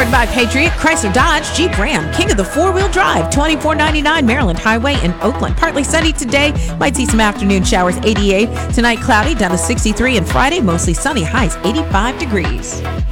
Powered by Patriot, Chrysler Dodge, Jeep Ram, King of the four-wheel drive, 2499 Maryland Highway in Oakland. Partly sunny today. Might see some afternoon showers, 88. Tonight, cloudy, down to 63. And Friday, mostly sunny, highs 85 degrees.